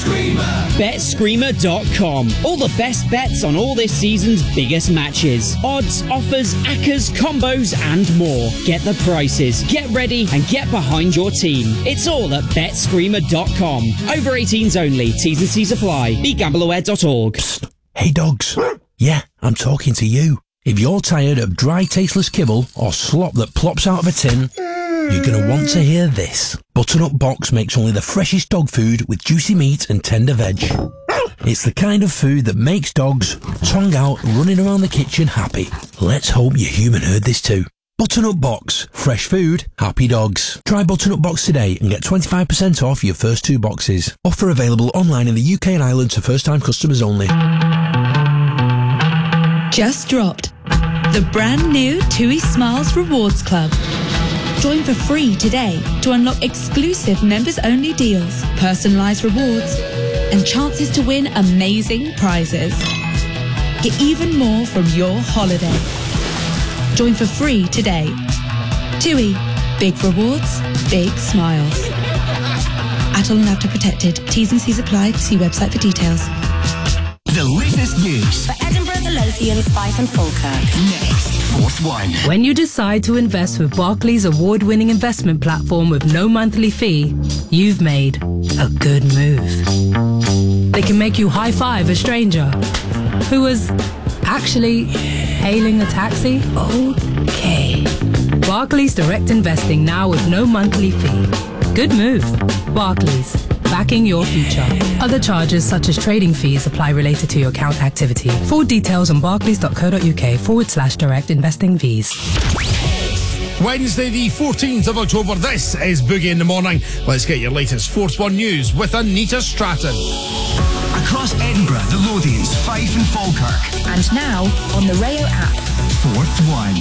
BetScreamer.com. All the best bets on all this season's biggest matches. Odds, offers, accas, combos, and more. Get the prices, get ready, and get behind your team. It's all at BetScreamer.com. Over 18s only. T's and C's apply. BeGambleAware.org. Psst. Hey dogs. Yeah, I'm talking to you. If you're tired of dry, tasteless kibble or slop that plops out of a tin, you're going to want to hear this. Butternut Box makes only the freshest dog food with juicy meat and tender veg. It's the kind of food that makes dogs, tongue out, running around the kitchen happy. Let's hope your human heard this too. Butternut Box. Fresh food, happy dogs. Try Butternut Box today and get 25% off your first 2 boxes. Offer available online in the UK and Ireland to first-time customers only. Just dropped. The brand new TUI Smiles Rewards Club. Join for free today to unlock exclusive members-only deals, personalised rewards, and chances to win amazing prizes. Get even more from your holiday. Join for free today. TUI. Big rewards, big smiles. Adult and After Protected. T's and C's apply. See website for details. The latest news for Edinburgh, the Lothians, Fife and Falkirk. Next, Fourth One. When you decide to invest with Barclays award-winning investment platform with no monthly fee, you've made a good move. They can make you high-five a stranger who was actually hailing a taxi. Okay. Barclays Direct Investing now with no monthly fee. Good move. Barclays. Backing your future. Other charges such as trading fees apply related to your account activity. Full details on barclays.co.uk/direct investing fees. Wednesday the 14th of October, this is Boogie in the Morning. Let's get your latest Fourth One news with Anita Stratton. Across Edinburgh, the Lothians, Fife and Falkirk. And now on the Rayo app. Fourth One.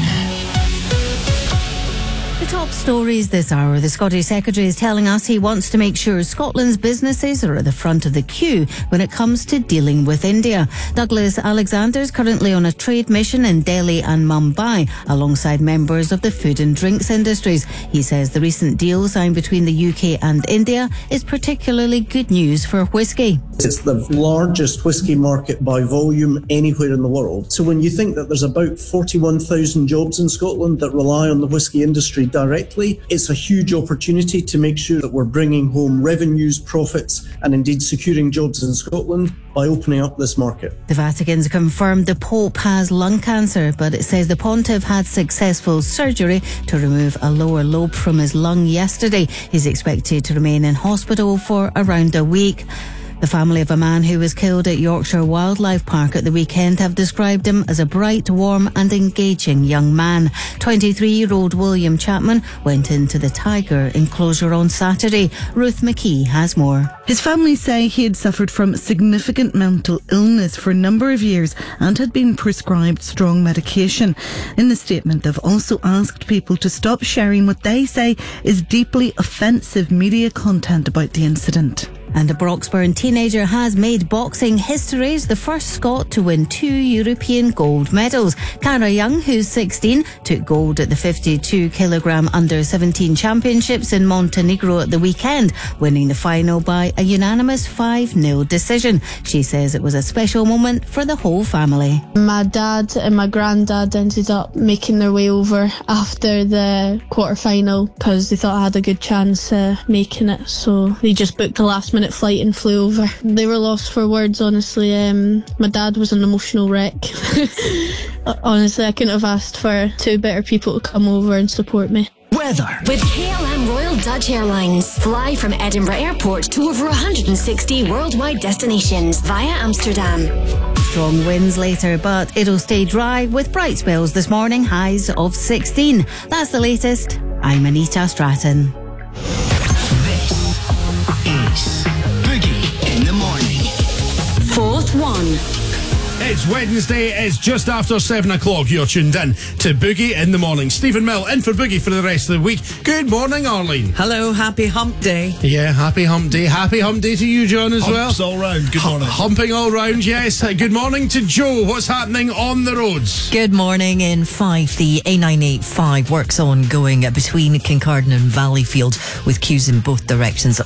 The top stories this hour. The Scottish Secretary is telling us he wants to make sure Scotland's businesses are at the front of the queue when it comes to dealing with India. Douglas Alexander is currently on a trade mission in Delhi and Mumbai alongside members of the food and drinks industries. He says the recent deal signed between the UK and India is particularly good news for whisky. It's the largest whisky market by volume anywhere in the world. So when you think that there's about 41,000 jobs in Scotland that rely on the whisky industry directly, it's a huge opportunity to make sure that we're bringing home revenues, profits, and indeed securing jobs in Scotland by opening up this market. The Vatican's confirmed the Pope has lung cancer, but it says the Pontiff had successful surgery to remove a lower lobe from his lung yesterday. He's expected to remain in hospital for around a week. The family of a man who was killed at Yorkshire Wildlife Park at the weekend have described him as a bright, warm and engaging young man. 23-year-old William Chapman went into the tiger enclosure on Saturday. Ruth McKee has more. His family say he had suffered from significant mental illness for a number of years and had been prescribed strong medication. In the statement, they've also asked people to stop sharing what they say is deeply offensive media content about the incident. And a Broxburn teenager has made boxing history as the first Scot to win 2 European gold medals. Cara Young, who's 16, took gold at the 52kg under-17 championships in Montenegro at the weekend, winning the final by a unanimous 5-0 decision. She says it was a special moment for the whole family. My dad and my granddad ended up making their way over after the quarter-final because they thought I had a good chance making it, so they just booked a last-minute flight and flew over. They were lost for words, honestly. My dad was an emotional wreck. Honestly, I couldn't have asked for 2 better people to come over and support me. Weather. With KLM Royal Dutch Airlines. Fly from Edinburgh Airport to over 160 worldwide destinations via Amsterdam. Strong winds later, but it'll stay dry with bright spells this morning, highs of 16. That's the latest. I'm Anita Stratton. In the morning. Fourth One. It's Wednesday, it's just after 7 o'clock. You're tuned in to Boogie in the Morning. Stephen Mill in for Boogie for the rest of the week. Good morning, Arlene. Hello, happy hump day. Yeah, happy hump day. Happy hump day to you, John, as Humps well. all round. Good morning. Humping all round, yes. Good morning to Joe. What's happening on the roads? Good morning. In Fife, the A985 works ongoing between Kincardine and Valleyfield with queues in both directions.